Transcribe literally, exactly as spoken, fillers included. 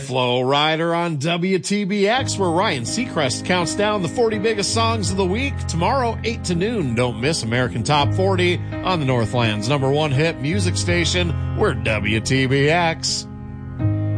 Flow Rider on W T B X, where Ryan Seacrest counts down the forty biggest songs of the week. Tomorrow, eight to noon. Don't miss American Top forty on the Northland's number one hit music station. We're W T B X.